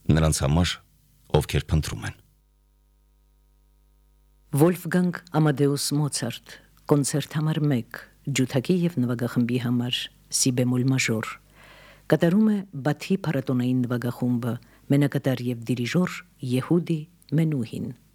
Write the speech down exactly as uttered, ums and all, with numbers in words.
նրանց համար, ովքեր փնտրում են։ Վոլֆգանգ Ամադեուս Մոցարտ, կոնցերտ համար մեկ, ջութակի և նվագախմբի համար, սի բեմոլ մաժոր, կատարում է Բաթի փառատոնային նվագախումբը, մենակատար և դիրիժոր Եհուդի Մենուհին։